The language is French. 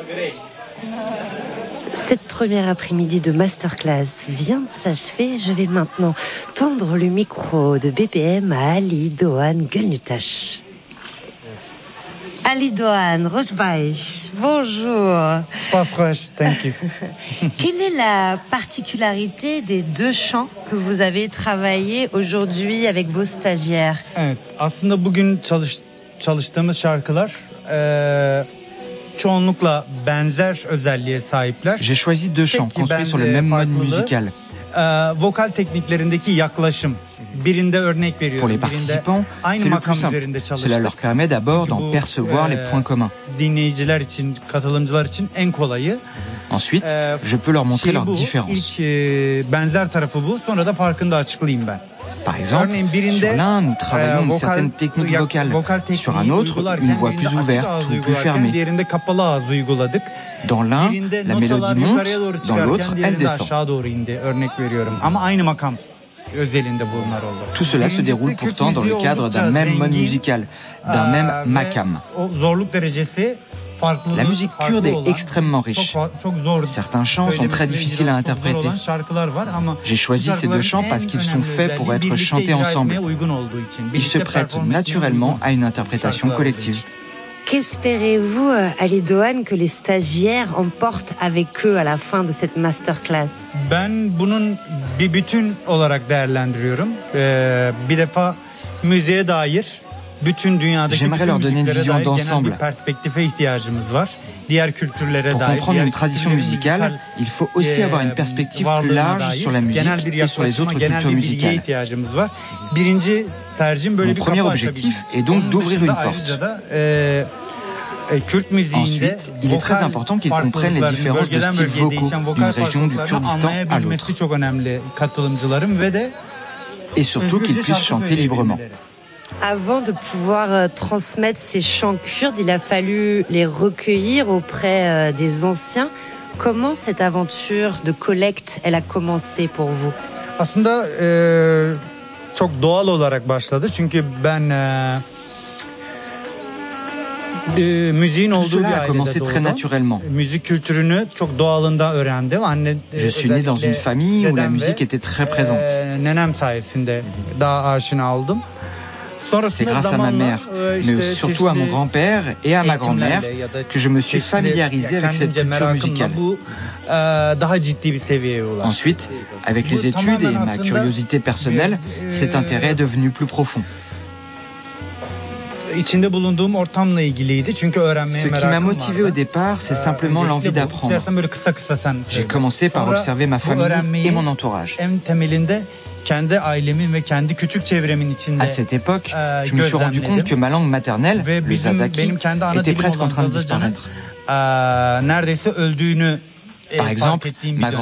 Cette première après-midi de masterclass vient de s'achever. Je vais maintenant tendre le micro de BPM à Ali Doğan Gülnutaş. Ali Doğan Rojbaş, bonjour. Thank you. Quelle est la particularité des deux chants que vous avez travaillé aujourd'hui avec vos stagiaires? Evet, aslında bugün çalıştığımız şarkılar çoğunlukla benzer özelliğe sahipler. J'ai choisi deux chants construits sur le même mode musical. Vokal tekniklerindeki yaklaşım. Birinde örnek veriyorum. Pour les participants, c'est le plus simple. Cela leur permet d'abord d'en percevoir les points communs. Dinleyiciler için, katılımcılar için en kolayı. Ensuite, je peux leur montrer leurs différences. İlk benzer tarafı bu. Sonra da farkını da açıklayayım ben. Par exemple, sur l'un, nous travaillons une certaine technique vocale. Sur un autre, une voix plus ouverte ou plus fermée. Dans l'un, la mélodie monte, dans l'autre, elle descend. Tout cela se déroule pourtant dans le cadre d'un même mode musical, d'un même makam. La musique kurde est extrêmement riche. Certains chants sont très difficiles à interpréter. J'ai choisi ces deux chants parce qu'ils sont faits pour être chantés ensemble. Ils se prêtent naturellement à une interprétation collective. Qu'espérez-vous, Ali Doğan, que les stagiaires emportent avec eux à la fin de cette masterclass? Ben bunun bir bütün olarak değerlendiriyorum. Bir defa müziğe dair J'aimerais leur donner une vision d'ensemble. Pour comprendre une tradition musicale, il faut aussi avoir une perspective plus large sur la musique et sur les autres cultures musicales. Mon premier objectif est donc d'ouvrir une porte. Ensuite, il est très important qu'ils comprennent les différences de styles vocaux d'une région du Kurdistan à l'autre. Et surtout qu'ils puissent chanter librement. Avant de pouvoir transmettre ces chants kurdes, il a fallu les recueillir auprès des anciens. Comment cette aventure de collecte, elle a commencé pour vous? Aslında çok doğal olarak başladı. Çünkü ben Tout cela a commencé très naturellement. Je suis né dans une famille où la musique était très présente. C'est grâce à ma mère, mais surtout à mon grand-père et à ma grand-mère que je me suis familiarisé avec cette culture musicale. Ensuite, avec les études et ma curiosité personnelle, cet intérêt est devenu plus profond. Ce qui m'a motivé au départ, c'est simplement l'envie d'apprendre. J'ai commencé par observer ma famille et mon entourage. À cette époque, je me suis rendu compte que ma langue maternelle, le zazaki, était presque en train de disparaître. Par exemple, ma